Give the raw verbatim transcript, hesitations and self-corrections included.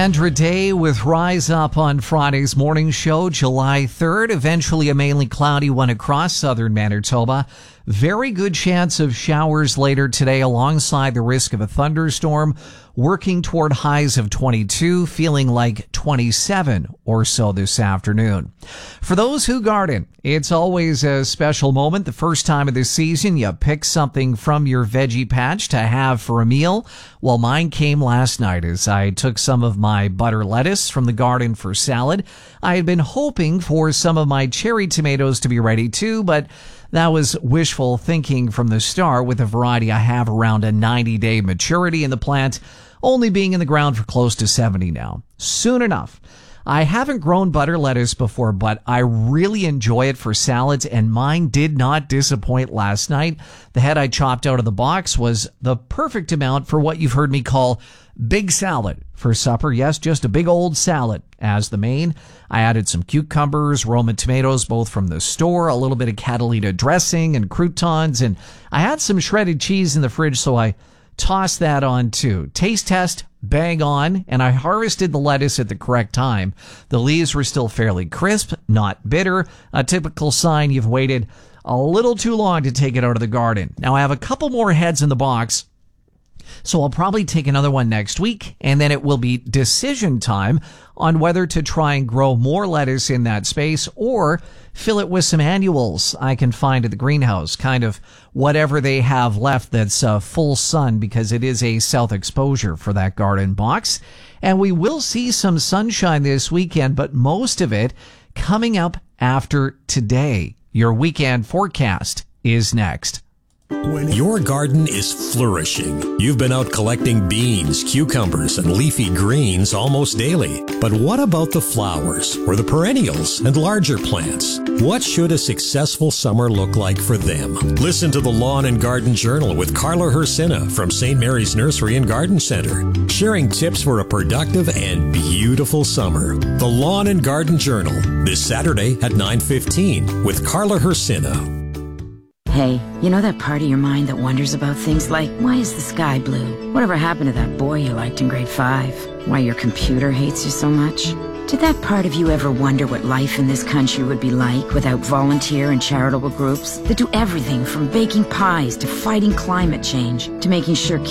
Andra Day with Rise Up on Friday's morning show, July third. Eventually a mainly cloudy one across southern Manitoba. Very good chance of showers later today alongside the risk of a thunderstorm. Working toward highs of twenty-two, feeling like twenty-seven or so this afternoon. For those who garden, it's always a special moment. The first time of the season, you pick something from your veggie patch to have for a meal. Well, mine came last night as I took some of my butter lettuce from the garden for salad. I had been hoping for some of my cherry tomatoes to be ready too, but that was wishful thinking from the start with the variety I have around a ninety-day maturity in the plant, only being in the ground for close to seventy now. Soon enough. I haven't grown butter lettuce before, but I really enjoy it for salads, and mine did not disappoint last night. The head I chopped out of the box was the perfect amount for what you've heard me call big salad for supper. Yes, just a big old salad as the main. I added some cucumbers, Roma tomatoes, both from the store, a little bit of Catalina dressing and croutons, and I had some shredded cheese in the fridge, so I tossed that on too. Taste test, bang on, and I harvested the lettuce at the correct time. The leaves were still fairly crisp, not bitter, a typical sign you've waited a little too long to take it out of the garden. Now I have a couple more heads in the box, so I'll probably take another one next week, and then it will be decision time on whether to try and grow more lettuce in that space or fill it with some annuals I can find at the greenhouse, kind of whatever they have left that's uh, full sun, because it is a south exposure for that garden box. And we will see some sunshine this weekend, but most of it coming up after today. Your weekend forecast is next. When your garden is flourishing, you've been out collecting beans, cucumbers, and leafy greens almost daily. But what about the flowers or the perennials and larger plants? What should a successful summer look like for them? Listen to the Lawn and Garden Journal with Carla Hersina from Saint Mary's Nursery and Garden Center, sharing tips for a productive and beautiful summer. The Lawn and Garden Journal, this Saturday at nine fifteen with Carla Hersina. Hey, you know that part of your mind that wonders about things like, why is the sky blue? Whatever happened to that boy you liked in grade five? Why your computer hates you so much? Did that part of you ever wonder what life in this country would be like without volunteer and charitable groups that do everything from baking pies to fighting climate change to making sure